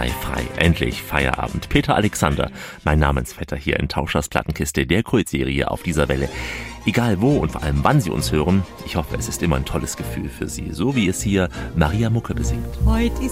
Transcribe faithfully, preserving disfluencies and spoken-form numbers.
sei frei. Endlich Feierabend. Peter Alexander, mein Namensvetter hier in Tauschers Plattenkiste, der Kultserie auf dieser Welle. Egal wo und vor allem wann Sie uns hören, ich hoffe, es ist immer ein tolles Gefühl für Sie, so wie es hier Maria Mucke besingt. Heute